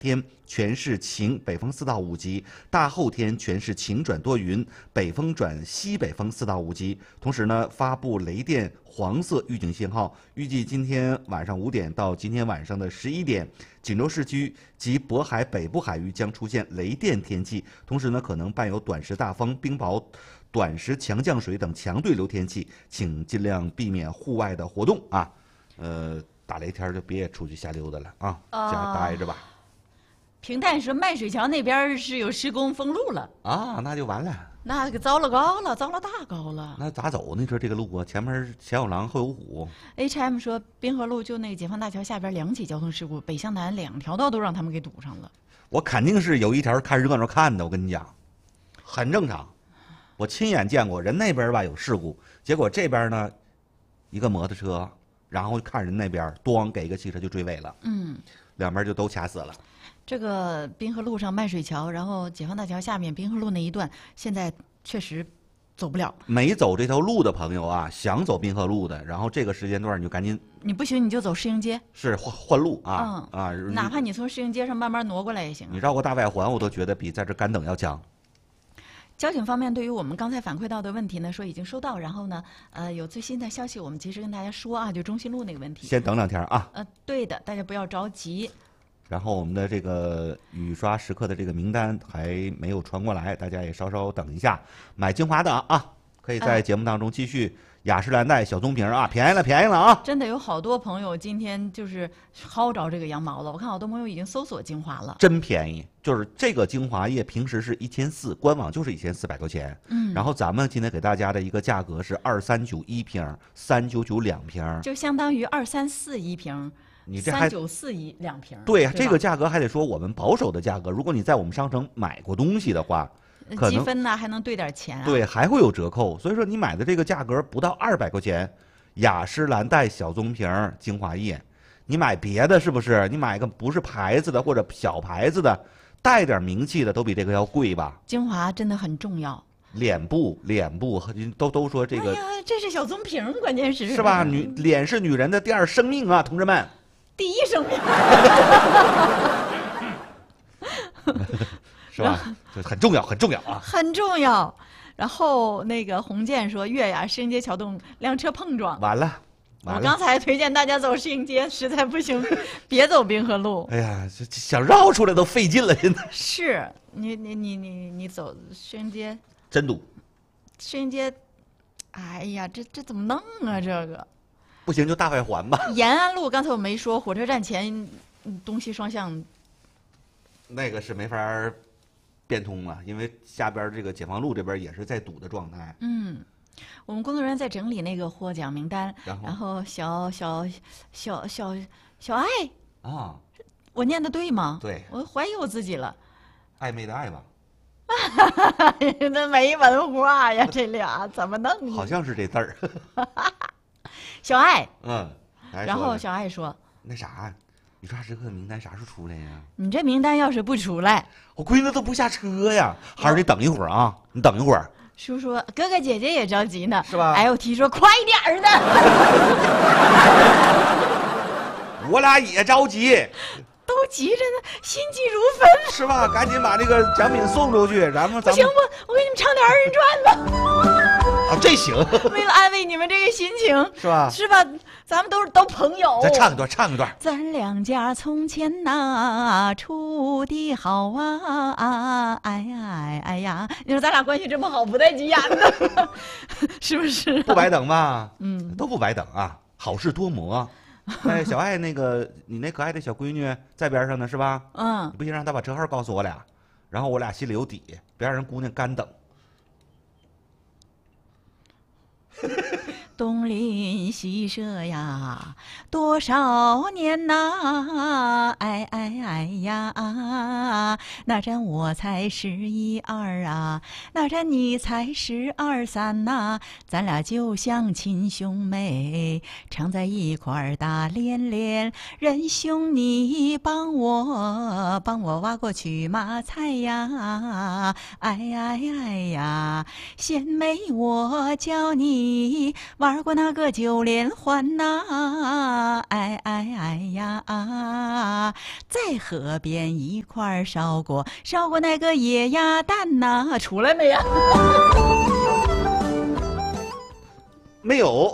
天全是晴，北风4到5级；大后天全是晴转多云，北风转西北风4到5级。同时呢，发布雷电黄色预警信号，预计今天晚上5点到今天晚上的11点，锦州市区及渤海北部海域将出现雷电天气，同时呢，可能伴有短时大风、冰雹、短时强降水等强对流天气，请尽量避免户外的活动啊。大雷天就别出去瞎溜达了啊，家待着吧。 平淡说麦水桥那边是有施工封路了啊，那就完了。 那个糟了高了，糟了大高了。 那咋走呢？你说这个路啊，前面前有狼后有虎。 HM 说滨河路就那个解放大桥下边2起交通事故，北向南2条道都让他们给堵上了。 我肯定是有一条看热闹看的，我跟你讲，很正常。我亲眼见过人那边吧有事故，结果这边呢，一个摩托车，然后看人那边咣给一个汽车就追尾了，两边就都掐死了。 这个滨河路上麦水桥，然后解放大桥下面滨河路那一段，现在确实走不了。 没走这条路的朋友啊，想走滨河路的，然后这个时间段你就赶紧。 你不行你就走市营街， 是换路啊、 哪怕你从市营街上慢慢挪过来也行。 你绕过大外环，我都觉得比在这干等要强。 交警方面对于我们刚才反馈到的问题呢，说已经收到，然后呢，有最新的消息我们及时跟大家说啊，就中心路那个问题。 先等2天啊。 对的，大家不要着急。 然后我们的这个雨刷时刻的这个名单还没有传过来，大家也稍稍等一下。买精华的啊，可以在节目当中继续。雅诗兰黛小棕瓶啊，便宜了啊！ 真的有好多朋友今天就是薅着这个羊毛了。我看好多朋友已经搜索精华了， 真便宜。就是这个精华液平时是1400，官网就是1400多钱。然后咱们今天给大家的一个价格是2391一瓶，399两瓶， 就相当于234一瓶。 你这还 394两瓶。 对呀，这个价格还得说我们保守的价格。如果你在我们商城买过东西的话，可能积分呢还能兑点钱啊。 对，还会有折扣。所以说你买的这个价格不到200块钱，雅诗兰黛小棕瓶精华液，你买别的是不是？你买个不是牌子的或者小牌子的，带点名气的都比这个要贵吧？ 精华真的很重要。 脸部都说这个。 哎呀，这是小棕瓶，关键是吧？脸是女人的第2生命啊，同志们。 第1生命。 是吧？这很重要啊， 很重要。然后那个洪建说，月牙市营街桥洞辆车碰撞， 完了。 我刚才推荐大家走市营街，实在不行，别走滨河路。 哎呀，想绕出来都费劲了，现在。 是你走市营街， 真堵。 市营街，哎呀，这怎么弄啊？这个不行就大外环吧。 延安路刚才我没说，火车站前东西双向， 那个是没法变通了，因为下边这个解放路这边也是在堵的状态。 我们工作人员在整理那个获奖名单，然后小爱啊， 我念的对吗？ 对， 我怀疑我自己了。 暧昧的爱吧？ 那没文化呀，这俩怎么弄？ 好像是这字儿。 小爱， 然后小爱说：“ 那啥，雨刷时刻名单啥时候出来呀？ 你这名单要是不出来， 我闺女都不下车呀，还是得等一会儿啊！你等一会儿。” 叔叔哥哥姐姐也着急呢， 是吧 ？LT 说快点儿的， 我俩也着急， 都急着呢，心急如焚， 是吧？赶紧把这个奖品送出去，咱们不行，我给你们唱点2人转吧。 啊，这行。 为了安慰你们这个心情， 是吧？ 是吧？咱们都朋友。 再唱一段。 咱两家从前呐，处的好啊，哎呀！你说咱俩关系这么好，不带急眼的，是不是？ 不白等吧？都不白等啊，好事多磨。哎，小爱，那个你那可爱的小闺女在边上呢，是吧？你不行，让她把车号告诉我俩，然后我俩心里有底，别让人姑娘干等。 东邻西舍呀，多少年呐，哎呀，那阵我才11、12啊，那阵你才12、13呐，咱俩就像亲兄妹，常在一块儿打连连。仁兄你帮我挖过去马菜呀，哎呀，贤妹我教你玩过那个九连环呐，哎哎哎呀啊，在河边一块烧过那个野鸭蛋呐，出来没呀？ 没有。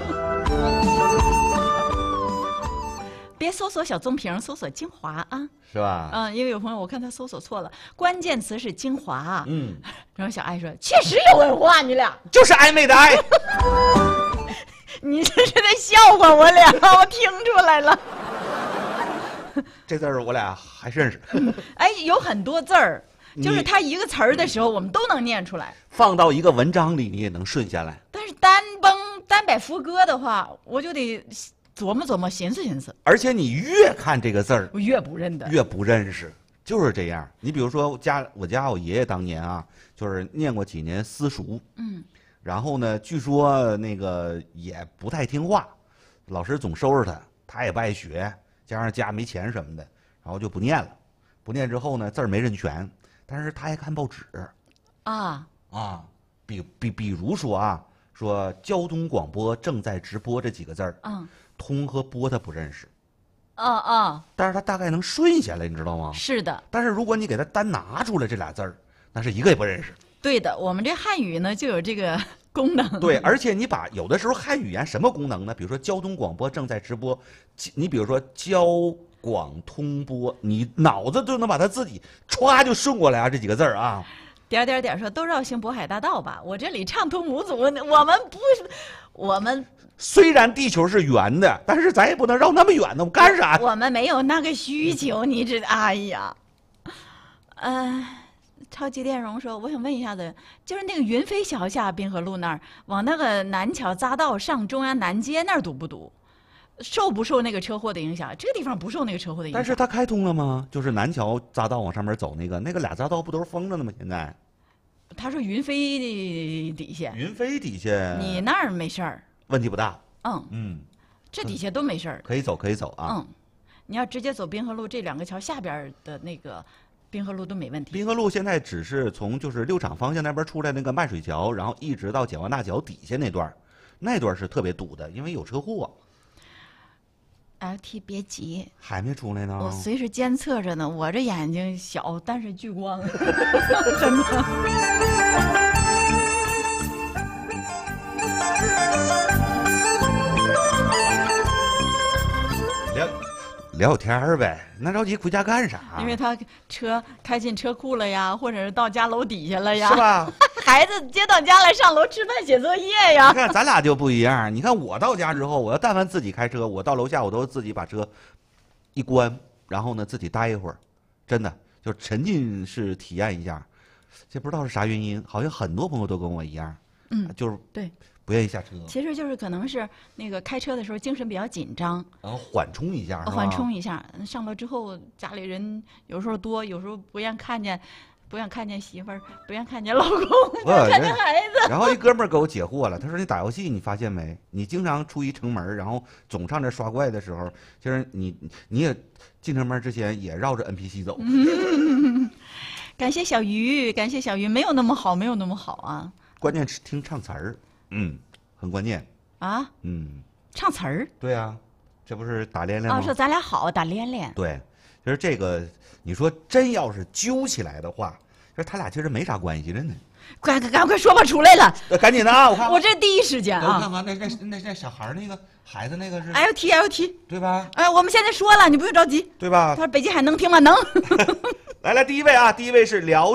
别搜索小棕瓶，搜索精华啊， 是吧？ 因为有朋友我看他搜索错了，关键词是精华啊。然后小爱说：“确实有文化，你俩就是暧昧的爱。” 你这是在笑话我俩，我听出来了。 这字儿我俩还认识。 哎，有很多字儿，就是他一个词儿的时候，我们都能念出来。 放到一个文章里，你也能顺下来。 但是单摆副歌的话，我就得琢磨琢磨，寻思寻思。 而且你越看这个字儿， 我越不认得， 越不认识，就是这样。你比如说我爷爷当年啊，就是念过几年私塾，然后呢，据说那个也不太听话，老师总收拾他，他也不爱学，加上家没钱什么的，然后就不念了。不念之后呢，字儿没认全，但是他爱看报纸。比如说啊，说交通广播正在直播这几个字儿，通和播他不认识，但是他大概能顺下来，你知道吗？ 是的。 但是如果你给他单拿出来这俩字儿，那是一个也不认识。 对的，我们这汉语呢就有这个功能。 对，而且你把有的时候汉语言什么功能呢？比如说交通广播正在直播，你比如说交广通播，你脑子就能把它自己歘就顺过来啊，这几个字儿啊。 点点点说都绕行渤海大道吧，我这里畅通无阻。我们虽然地球是圆的，但是咱也不能绕那么远呢，我干啥？ 我们没有那个需求，你这哎呀，超级电容说，我想问一下子，就是那个云飞桥下滨河路那儿，往那个南桥匝道上中央南街那儿堵不堵？受不受那个车祸的影响？这个地方不受那个车祸的影响。 但是它开通了吗？就是南桥匝道往上面走那个俩匝道不都是封着的吗？现在他说云飞底下， 云飞底下， 你那儿没事儿， 问题不大。 这底下都没事儿， 可以走啊。 你要直接走滨河路这两个桥下边的那个滨河路都没问题。 滨河路现在只是从就是六厂方向那边出来那个漫水桥，然后一直到简化大桥底下那段是特别堵的，因为有车祸。 LT 别急， 还没出来呢。 我随时监测着呢。我这眼睛小，但是聚光，真的。 聊天儿呗，那着急回家干啥？ 因为他车开进车库了呀，或者是到家楼底下了呀， 是吧？ 孩子接到家来上楼吃饭写作业呀。 你看咱俩就不一样，你看我到家之后，我要但凡自己开车，我到楼下我都自己把车一关，然后呢自己待一会儿，真的就沉浸式体验一下。这不知道是啥原因，好像很多朋友都跟我一样，就是对。 不愿意下车， 其实就是可能是那个开车的时候精神比较紧张， 然后缓冲一下， 缓冲一下。上楼之后，家里人有时候多，有时候不愿看见媳妇儿，不愿看见老公，不愿看见孩子。 然后一哥们儿给我解惑了，他说：“你打游戏，你发现没？你经常出一城门，然后总上这刷怪的时候，其实你也进城门之前也绕着 NPC 走。” 感谢小鱼，感谢小鱼，没有那么好，没有那么好啊。 关键是听唱词儿。很关键啊！唱词儿， 对啊，这不是打连连吗？ 说咱俩好打连连。 对，其实这个你说真要是揪起来的话，就是他俩其实没啥关系，真的。 赶快说吧，出来了， 赶紧的啊！我看我这第一时间啊， 我看看那小孩那个孩子那个是 LT 对吧？ 我们现在说了，你不用着急， 对吧？ 他说北京还能听吗？能。 来，第一位啊，第一位是辽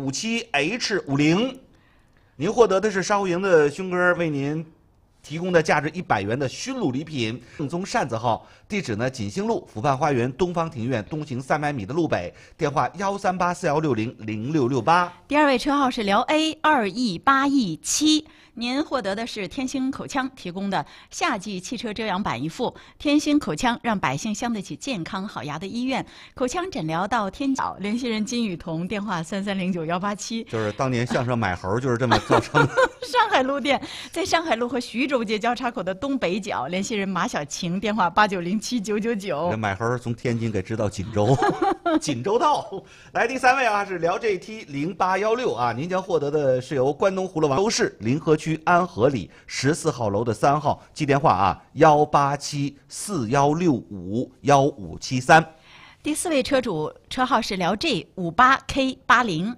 J57H50。您获得的是沙湖营的勋哥为您提供的价值100元的熏卤礼品，正宗扇子号，地址呢锦兴路福盼花园东方庭院东行300米的路北，电话13841600668。 第二位车号是辽 A2E8E7，您获得的是天星口腔提供的夏季汽车遮阳板一副。天星口腔让百姓相得起健康好牙的医院，口腔诊疗到天脚。联系人金雨桐，电话3309187。 就是当年相声买猴就是这么造成的。 上海路店在上海路和徐州街交叉口的东北角，联系人马小晴，电话89079999。 这买猴从天津给支到锦州，锦州道。来，第三位啊是辽 GT0816啊，您将获得的是由关东葫芦娃周氏临河区区安和里14号楼的3号，记电话啊18741651573。 第4位车主车号是辽 G58K80。